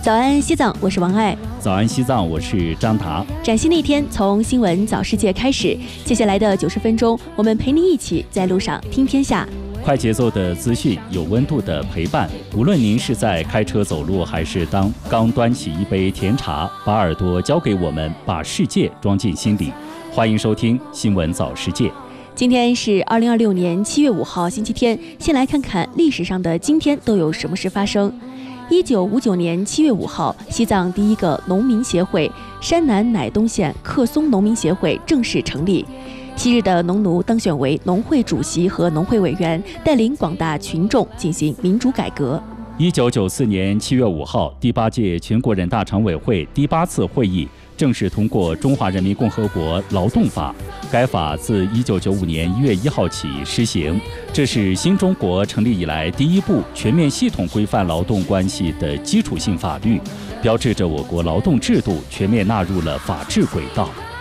早安西藏，我是王爱。 早安西藏，我是张达。 崭新的一天从新闻早世界开始，接下来的90分钟，我们陪您一起在路上听天下。 快节奏的资讯，有温度的陪伴。无论您是在开车走路，还是刚端起一杯甜茶，把耳朵交给我们，把世界装进心里。欢迎收听新闻早世界。 今天是2026年7月5号星期天，先来看看历史上的今天都有什么事发生。1959年7月5号，西藏第一个农民协会山南乃东县克松农民协会正式成立。昔日的农奴当选为农会主席和农会委员，带领广大群众进行民主改革。 1994年7月5号，第8届全国人大常委会第8次会议正式通过《中华人民共和国劳动法》，该法自1995年1月1号起施行。这是新中国成立以来第一部全面系统规范劳动关系的基础性法律，标志着我国劳动制度全面纳入了法治轨道。